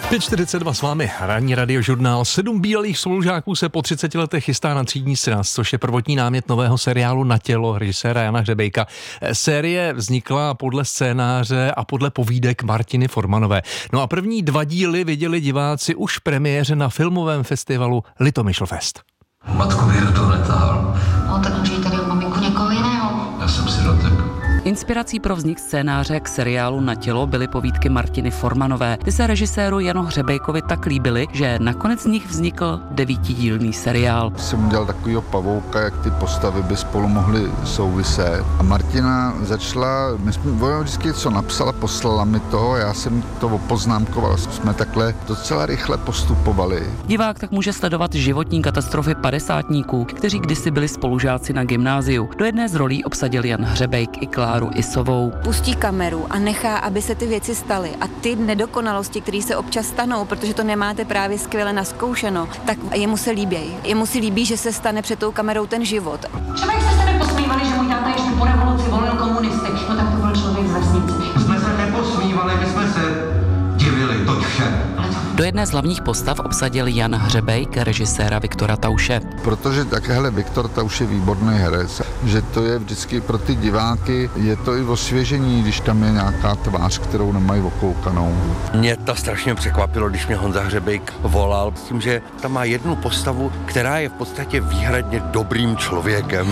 5:42 s vámi, ranní radiožurnál. 7 bývalých spolužáků se po 30 letech chystá na třídní sraz, což je prvotní námět nového seriálu Na tělo režiséra Jana Hřebejka. Série vznikla podle scénáře a podle povídek Martiny Formanové. No a první 2 díly viděli diváci už v premiéře na filmovém festivalu Litomyšlfest. Matku Věru to netahal. No tak může jít tady o maminku někoho jiného. Já jsem sirotek. Inspirací pro vznik scénáře k seriálu Na tělo byly povídky Martiny Formanové. Ty se režiséru Janu Hřebejkovi tak líbily, že nakonec z nich vznikl 9dílný seriál. Jsem udělal takovýho pavouka, jak ty postavy by spolu mohly souviset. A Martina začala, ona vždycky co napsala, poslala mi to, já jsem to opoznámkoval, jsme takhle docela rychle postupovali. Divák tak může sledovat životní katastrofy padesátníků, kteří kdysi byli spolužáci na gymnáziu. Do jedné z rolí obsadil Jan Hřebejk i Kláru Isovou. Pustí kameru a nechá, aby se ty věci staly. A ty nedokonalosti, které se občas stanou, protože to nemáte právě skvěle naskoušeno, tak jemu se líbí. Jemu si líbí, že se stane před tou kamerou ten život. Třeba jak jste se neposmívali, že můj táta ještě po revoluci volil komunisty. No tak to byl člověk z vesnice. My jsme se neposmívali, my jsme se divili, toť vše. Do jedné z hlavních postav obsadil Jan Hřebejk režiséra Viktora Tauše. Protože takhle Viktor Tauš je výborný herec, že to je vždycky pro ty diváky, je to i osvěžení, když tam je nějaká tvář, kterou nemají okoukanou. Mě to strašně překvapilo, když mě Honza Hřebejk volal s tím, že tam má jednu postavu, která je v podstatě výhradně dobrým člověkem.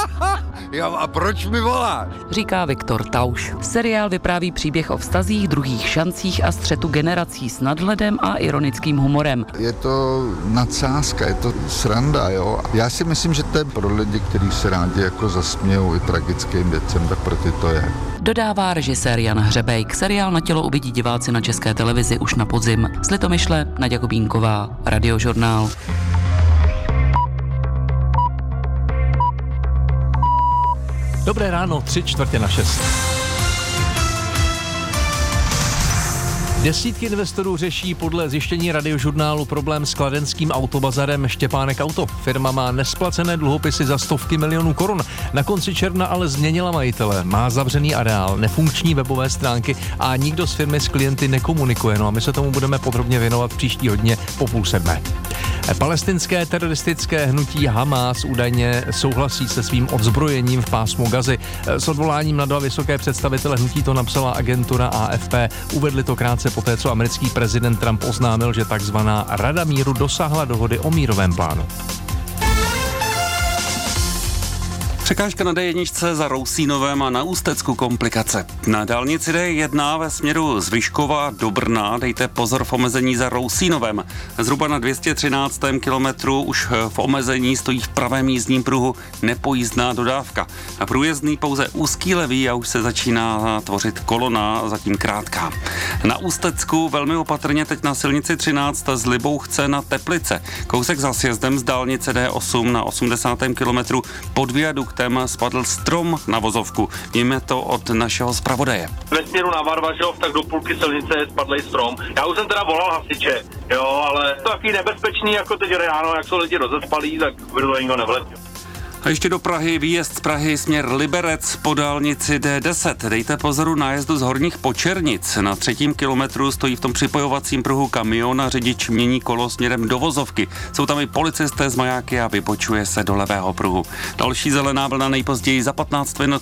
Jo, a proč mi voláš? Říká Viktor Tauš. Seriál vypráví příběh o vztazích, druhých šancích a střetu generací s nadhledem a ironickým humorem. Je to nadsázka, je to sranda, jo. Já si myslím, že to je pro lidi, kteří se rádi jako zasmějou i tragickým věcem, tak pro ty to je. Dodává režisér Jan Hřebejk. Seriál Na tělo uvidí diváci na České televizi už na podzim. Z Litomyšle Naďa Kubínková, Radiožurnál. Dobré ráno, 5:45. Desítky investorů řeší podle zjištění Radiožurnálu problém s kladenským autobazarem Štěpánek Auto. Firma má nesplacené dluhopisy za stovky milionů korun. Na konci června ale změnila majitele. Má zavřený areál, nefunkční webové stránky a nikdo z firmy s klienty nekomunikuje. No a my se tomu budeme podrobně věnovat příští hodně po 6:30. Palestinské teroristické hnutí Hamás údajně souhlasí se svým odzbrojením v pásmu Gazy. S odvoláním na 2 vysoké představitele hnutí to napsala agentura AFP. Uvedli to krátce poté, co americký prezident Trump oznámil, že takzvaná Rada míru dosáhla dohody o mírovém plánu. Překážka na D1 za Rousínovem a na Ústecku komplikace. Na dálnici D1 ve směru z Vyškova do Brna dejte pozor v omezení za Rousínovem. Zhruba na 213. kilometru už v omezení stojí v pravém jízdním pruhu nepojízdná dodávka. A průjezdný pouze úzký levý a už se začíná tvořit kolona, zatím krátká. Na Ústecku velmi opatrně teď na silnici 13 z Libouchce na Teplice. Kousek za sjezdem z dálnice D8 na 80. kilometru pod viaduktem spadl strom na vozovku. Víme to od našeho zpravodaje. Ve směru na Varvažov, tak do půlky silnice je spadlej strom. Já už jsem teda volal hasiče, jo, ale to je takový nebezpečný, jako teď ráno, jak jsou lidi rozespalí, tak by to nikdo nevletěl. A ještě do Prahy, výjezd z Prahy směr Liberec po dálnici D10. Dejte pozoru nájezdu z Horních Počernic. Na 3. kilometru stojí v tom připojovacím pruhu kamion a řidič mění kolo směrem do vozovky. Jsou tam i policisté z majáky a vybočuje se do levého pruhu. Další zelená vlna nejpozději za 15 minut.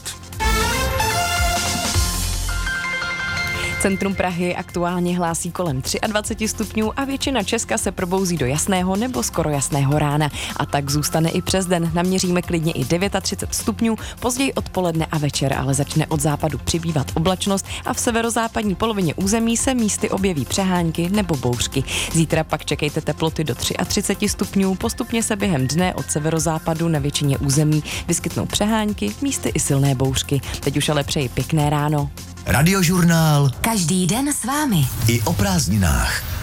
Centrum Prahy aktuálně hlásí kolem 23 stupňů a většina Česka se probouzí do jasného nebo skoro jasného rána. A tak zůstane i přes den. Naměříme klidně i 39 stupňů, později odpoledne a večer, ale začne od západu přibývat oblačnost a v severozápadní polovině území se místy objeví přehánky nebo bouřky. Zítra pak čekejte teploty do 33 stupňů, postupně se během dne od severozápadu na většině území vyskytnou přehánky, místy i silné bouřky. Teď už ale přeji pěkné ráno. Radiožurnál. Každý den s vámi. I o prázdninách.